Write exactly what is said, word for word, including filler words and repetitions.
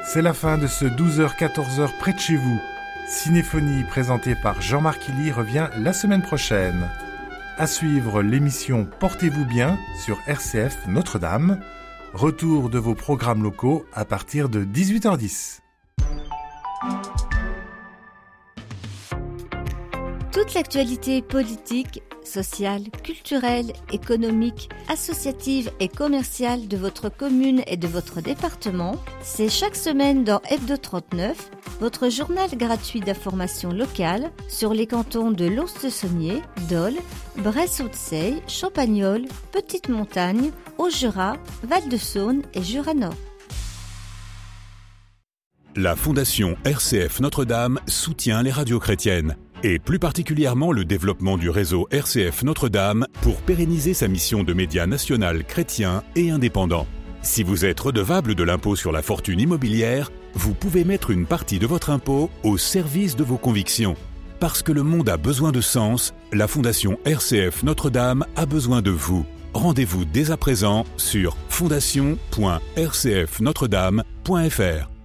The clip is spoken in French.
C'est la fin de ce douze heures quatorze heures près de chez vous. Cinéphonie présentée par Jean-Marc Illy revient la semaine prochaine. À suivre l'émission Portez-vous bien sur R C F Notre-Dame. Retour de vos programmes locaux à partir de dix-huit heures dix. Toute l'actualité politique, sociale, culturelle, économique, associative et commerciale de votre commune et de votre département, c'est chaque semaine dans Hebdo trente-neuf, votre journal gratuit d'information locale sur les cantons de Lons-le-Saunier, Dole, Bresse-Haute-Seille, Champagnole, Petite-Montagne, Haut-Jura, Val-de-Saône et Jura-Nord. La Fondation R C F Notre-Dame soutient les radios chrétiennes, et plus particulièrement le développement du réseau R C F Notre-Dame pour pérenniser sa mission de média national chrétien et indépendant. Si vous êtes redevable de l'impôt sur la fortune immobilière, vous pouvez mettre une partie de votre impôt au service de vos convictions. Parce que le monde a besoin de sens, la Fondation R C F Notre-Dame a besoin de vous. Rendez-vous dès à présent sur fondation point r c f notre dame point f r.